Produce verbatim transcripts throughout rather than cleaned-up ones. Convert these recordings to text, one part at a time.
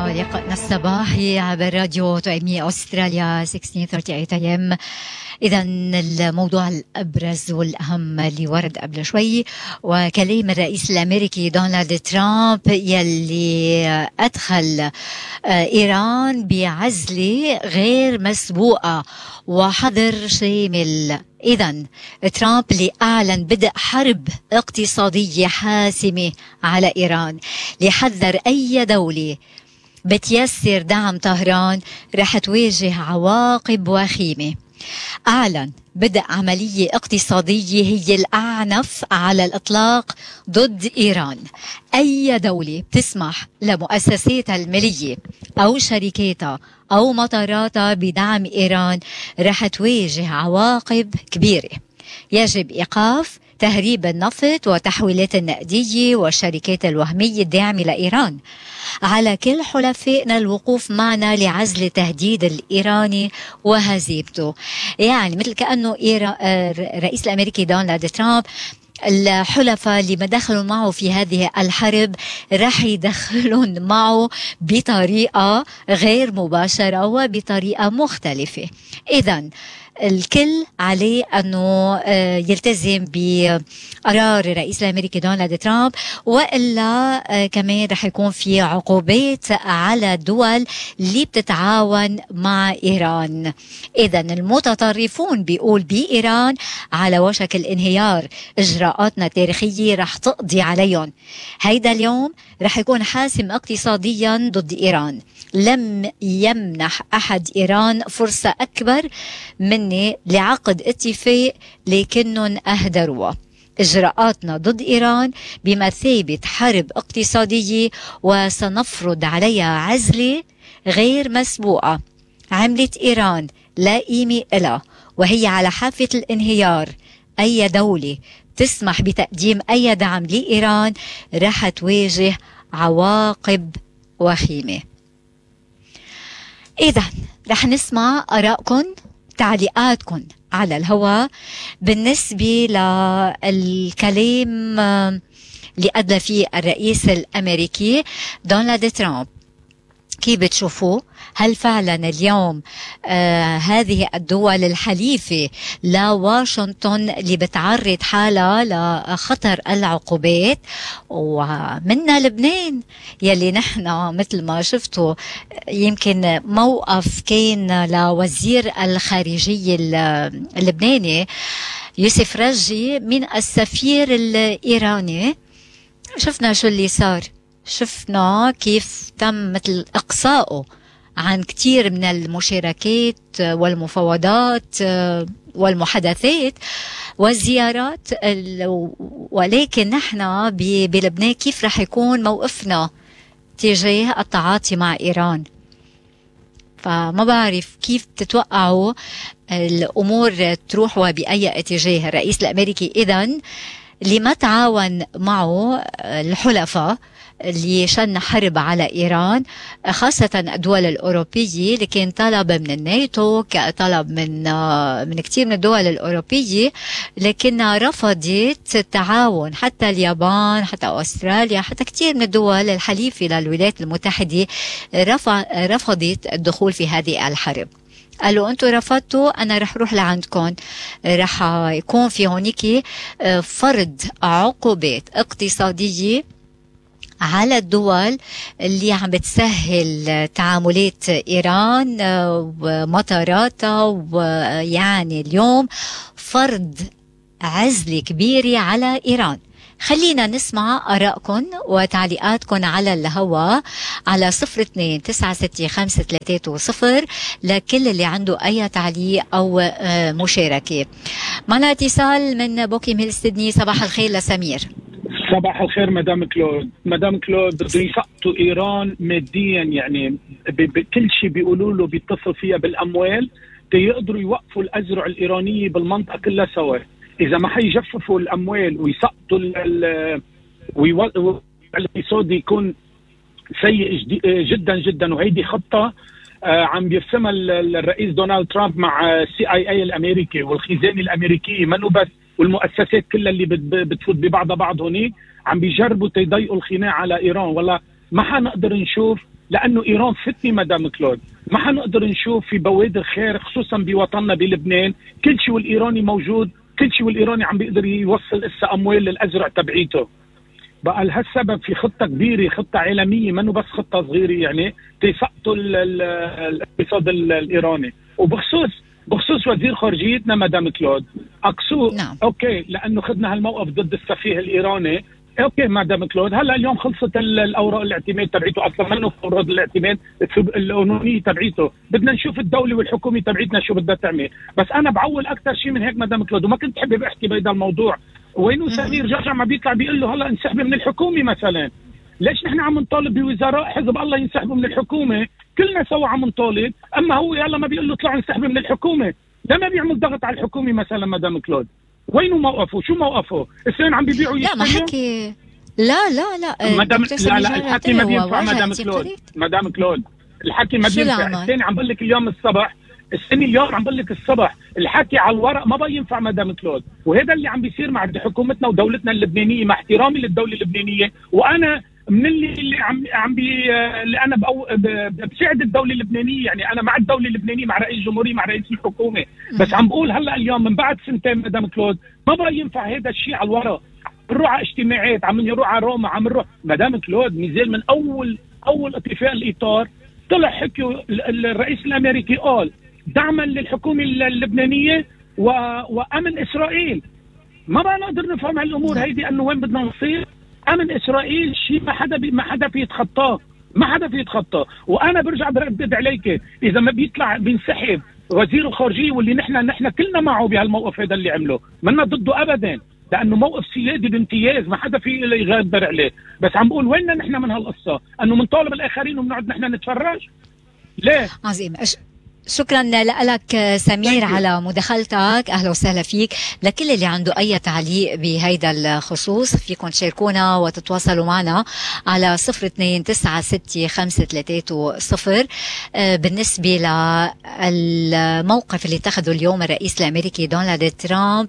لقائنا الصباحي عبر راديو تؤمي أستراليا ستة عشر ثلاثين ثمانية أم. إذا الموضوع الأبرز والأهم اللي ورد قبل شوي وكلام الرئيس الأمريكي دونالد ترامب يلي أدخل إيران بعزلة غير مسبوقة وحظر شامل. إذن ترامب اللي أعلن بدء حرب اقتصادية حاسمة على إيران ليحذر أي دولة بتيسر دعم طهران رح تواجه عواقب وخيمة. أعلن بدء عملية اقتصادية هي الأعنف على الإطلاق ضد إيران. أي دولة بتسمح لمؤسساتها المالية أو شركاتها أو مطاراتها بدعم إيران رح تواجه عواقب كبيرة. يجب إيقاف تهريب النفط وتحويلات النقدية والشركات الوهمية الداعمة لإيران. على كل حلفائنا الوقوف معنا لعزل التهديد الإيراني وهزيمته. يعني مثل كأنه الرئيس الأمريكي دونالد ترامب الحلفاء اللي ما دخلوا معه في هذه الحرب رح يدخلون معه بطريقة غير مباشرة وبطريقة مختلفة. إذن الكل عليه أنه يلتزم بقرار الرئيس الأمريكي دونالد ترامب، وإلا كمان رح يكون في عقوبات على الدول اللي بتتعاون مع إيران. إذن المتطرفون بيقول بإيران على وشك الانهيار، إجراءاتنا التاريخية رح تقضي عليهم. هيدا اليوم رح يكون حاسم اقتصاديا ضد إيران. لم يمنح أحد إيران فرصة أكبر مني لعقد اتفاق لكنهم أهدروها. إجراءاتنا ضد إيران بمثابة حرب اقتصادية وسنفرض عليها عزلة غير مسبوقة. عملت إيران لا قيمة لها وهي على حافة الانهيار. أي دولة تسمح بتقديم أي دعم لإيران رح تواجه عواقب وخيمة. إذا رح نسمع آرائكم تعليقاتكم على الهواء بالنسبة للكلام اللي أدلى فيه الرئيس الأمريكي دونالد ترامب. كيف بتشوفوه؟ هل فعلا اليوم آه هذه الدول الحليفة لواشنطن اللي بتعرض حالها لخطر العقوبات، ومنها لبنان يلي نحن مثل ما شفتوا يمكن موقف كان لوزير الخارجية اللبناني يوسف رجي من السفير الإيراني. شفنا شو اللي صار، شفنا كيف تم مثل إقصائه عن كتير من المشاركات والمفاوضات والمحادثات والزيارات. ولكن نحن بلبنان كيف رح يكون موقفنا تجاه التعاطي مع إيران؟ فما بعرف كيف تتوقعوا الأمور تروح وبأي اتجاه. الرئيس الأمريكي إذن اللي ما تعاون معه الحلفاء اللي شن حرب على إيران، خاصة الدول الأوروبية اللي كان طلب من الناتو، طلب من من كتير من الدول الأوروبية، لكن رفضت التعاون. حتى اليابان، حتى أستراليا، حتى كتير من الدول الحليفة للولايات المتحدة رفض رفضت الدخول في هذه الحرب. قالوا أنتوا رفضتوا، أنا رح روح لعندكم، رح يكون في هونيك فرض عقوبات اقتصادية على الدول اللي عم بتسهل تعاملات إيران ومطاراتها. ويعني اليوم فرض عزلة كبيرة على إيران. خلينا نسمع آرائكم وتعليقاتكم على الهواء على صفر اثنين تسعة ستة خمسة ثلاثة صفر لكل اللي عنده أي تعليق أو مشاركة. معنا اتصال من بوكيم هيل سيدني. صباح الخير لسمير. صباح الخير مدام كلود. مدام كلود بده يسقطوا إيران ماديا، يعني بكل شيء بيقولوا له بيتصل فيها بالأموال تيقدروا يوقفوا الأزرع الإيرانية بالمنطقة كلها سوا. إذا ما حيجففوا الأموال ويسقطوا الاقتصاد يكون سيء جدا جدا. وهيدي خطة عم بيرسمها الرئيس دونالد ترامب مع السي اي اي الأمريكي والخزانة الأمريكية، منو بس، والمؤسسات كلها اللي بتفوت ببعضها بعض هونيك عم بيجربوا تيضيقوا الخناق على إيران. ولا ما حنقدر نشوف لانه ايران فتنه مدام كلود، ما حنقدر نشوف في بوادر خير خصوصا بوطننا بلبنان. كل شيء والايراني موجود، كل شيء والايراني عم بيقدر يوصل اسا اموال للازرع تبعيته. بقى لهالسبب في خطه كبيره، خطه عالميه، منه بس خطه صغيره يعني تسقطوا الاقتصاد الايراني. وبخصوص بخصوص وزير خارجيتنا مدام كلود اقصو نعم. اوكي لانه خدنا هالموقف ضد السفيه الايراني. اوكي مدام كلود، هلا اليوم خلصت الاوراق الاعتماد تبعيته، اصلا منه اوراق الاعتماد القانونيه تبعيته، بدنا نشوف الدوله والحكومه تبعيتنا شو بدها تعمل. بس انا بعول اكثر شيء من هيك مدام كلود، وما كنت حابب احكي بهذا الموضوع. وينه سمير جعجع ما بيطلع بيقول له هلا انسحبي من الحكومه مثلا؟ ليش نحن عم نطالب بوزراء حزب الله ينسحبوا من الحكومه؟ كلنا سوا عم نطالب، اما هو يلا ما بيقول له اطلعوا انسحبوا من الحكومه. لما بيعمل ضغط على الحكومه مثلا مدام كلود؟ وينه موقفه؟ شو موقفه؟ السنين عم بيبيعوا لا ما حكي، لا لا لا مدام لا لا الحكي ما بينفع مدام كلود، مدام كلود الحكي ما بينفع. الثاني عم بقول لك اليوم الصبح، السنة اليوم عم بقول لك الصبح، الحكي على الورق ما بينفع مدام كلود. وهذا اللي عم بيصير مع حكومتنا ودولتنا اللبنانيه، مع احترامي للدوله اللبنانيه. وانا من اللي, اللي عم عم بي اللي انا بأو بساعد الدوله اللبنانيه، يعني انا مع الدوله اللبنانيه، مع رئيس الجمهوريه، مع رئيس الحكومه. بس عم بقول هلا اليوم من بعد سنتين مدام كلود ما بقى ينفع هذا الشيء على الورق. نروح على اجتماعات، عم نروح على روما، عم نروح مدام كلود نزل من اول اول اتفاق الاطار طلع حكيوا الرئيس الامريكي قال دعما للحكومه اللبنانيه و... وامن اسرائيل. ما بقى نقدر نفهم هالامور هيدي انه وين بدنا نصير. امن اسرائيل شيء ما حدا بي... ما حدا في يتخطاه، ما حدا في يتخطاه. وانا برجع بردد عليك، اذا ما بيطلع بينسحب وزير الخارجيه واللي نحن نحن كلنا معه بهالموقف هذا اللي عمله، منا ضده ابدا، لانه موقف سيادي بامتياز ما حدا في يغادر عليه. بس عم بقول وين نحن من هالقصه؟ انه بنطالب الاخرين وبنقعد نحن نتفرج؟ ليه؟ عظيم. شكرا لك سمير على مداخلتك، اهلا وسهلا فيك. لكل اللي عنده اي تعليق بهيدا الخصوص فيكم تشاركونا وتتواصلوا معنا على صفر اثنين تسعة ستة خمسة ثلاثة صفر. بالنسبة للموقف اللي اتخذه اليوم الرئيس الامريكي دونالد ترامب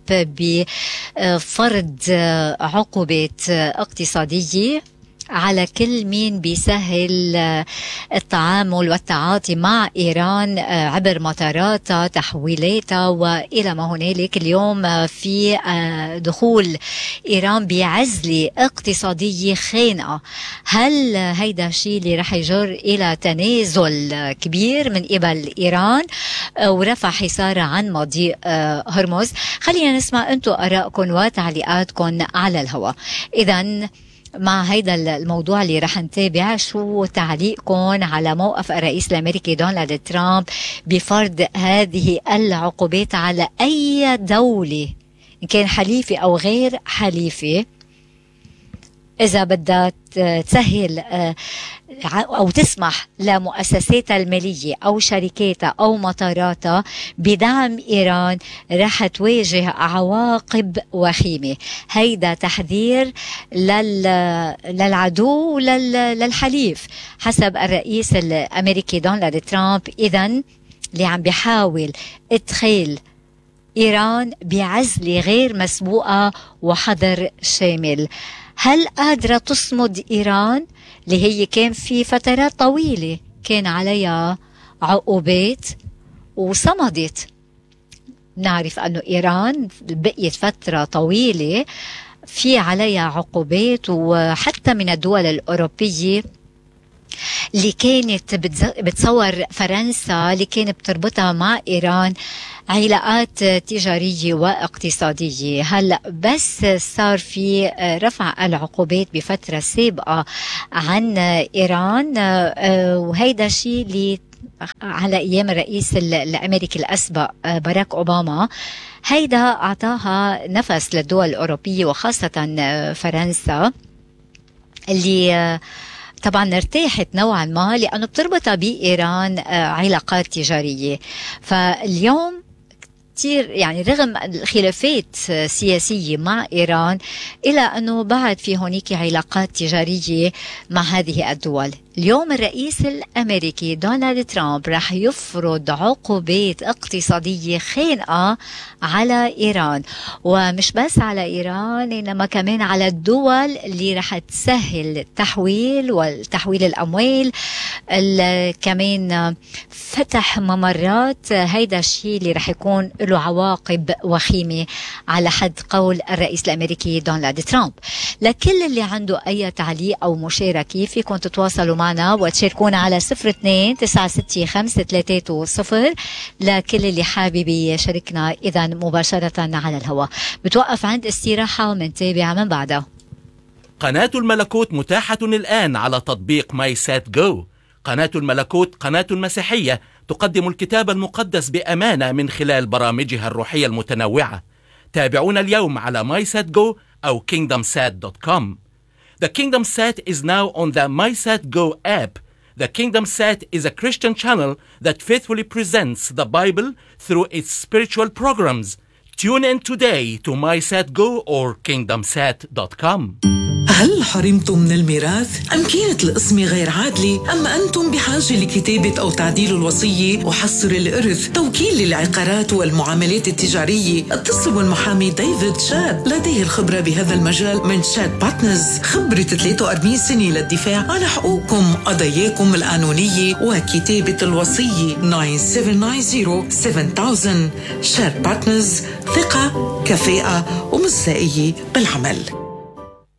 بفرض عقوبات اقتصادية على كل مين بيسهل التعامل والتعاطي مع إيران عبر مطاراتها، تحويلاتها وإلى ما هنالك. اليوم في دخول إيران بعزلة اقتصادية خانقة. هل هيدا الشيء اللي رح يجر إلى تنازل كبير من قبل إيران ورفع حصارها عن مضيق هرمز؟ خلينا نسمع أنتم آرائكم وتعليقاتكم على الهواء. إذن مع هيدا الموضوع اللي رح نتابع، شو تعليقكم على موقف الرئيس الامريكي دونالد ترامب بفرض هذه العقوبات على اي دولة ان كان حليفة او غير حليفة اذا بدها تسهل أو تسمح لمؤسساتها المالية أو شركاتها أو مطاراتها بدعم إيران، رح تواجه عواقب وخيمة. هيدا تحذير لل... للعدو وللحليف حسب الرئيس الأمريكي دونالد ترامب. إذن اللي عم بيحاول إدخال إيران بعزلة غير مسبوقة وحظر شامل. هل قادرة تصمد إيران اللي هي كان في فترات طويلة كان عليها عقوبات وصمدت؟ نعرف أنه إيران بقيت فترة طويلة في عليها عقوبات، وحتى من الدول الأوروبية اللي كانت بتصور فرنسا اللي كانت بتربطها مع إيران علاقات تجارية واقتصادية. هلأ بس صار في رفع العقوبات بفترة سابقة عن إيران، وهيدا الشيء اللي على أيام الرئيس الأمريكي الأسبق باراك أوباما هيدا أعطاها نفس للدول الأوروبية وخاصة فرنسا اللي طبعا ارتاحت نوعا ما لأنه بتربطها بإيران علاقات تجارية. فاليوم كتير يعني رغم الخلافات السياسية مع إيران إلا أنه بعد في هونيك علاقات تجارية مع هذه الدول. اليوم الرئيس الأمريكي دونالد ترامب رح يفرض عقوبات اقتصادية خانقة على إيران، ومش بس على إيران إنما كمان على الدول اللي رح تسهل التحويل والتحويل الأموال، كمان فتح ممرات. هيدا الشيء اللي رح يكون له عواقب وخيمة على حد قول الرئيس الأمريكي دونالد ترامب. لكل اللي عنده أي تعليق أو مشاركة فيكم تتواصلوا معنا وتشاركونا على صفر اثنين تسعة ستة خمسة ثلاثة صفر. لكل اللي حابب يشاركنا إذا مباشرة على الهواء. بتوقف عند استراحة ومنتابع من بعدها. قناة الملكوت متاحة الآن على تطبيق ماي سات جو. قناة الملكوت قناة مسيحية تقدم الكتاب المقدس بأمانة من خلال برامجها الروحية المتنوعة. تابعونا اليوم على ماي سات جو أو كينغدم سات دوت كوم. The KingdomSat is now on the MySatGo app. The KingdomSat is a Christian channel that faithfully presents the Bible through its spiritual programs. Tune in today to MySatGo or kingdom sat dot com. هل حرمتم من الميراث؟ أم كانت القسمة غير عادلة؟ أم أنتم بحاجة لكتابة أو تعديل الوصية وحصر الإرث؟ توكيل العقارات والمعاملات التجارية؟ اتصلوا بالمحامي ديفيد شاد، لديه الخبرة بهذا المجال من شاد بارتنرز، خبرة ثلاثة وأربعين سنة للدفاع عن حقوقكم، قضاياكم القانونية وكتابة الوصية. تسعة سبعة تسعة صفر سبعة ألف. شاد بارتنرز، ثقة، كفاءة ومصداقية بالعمل.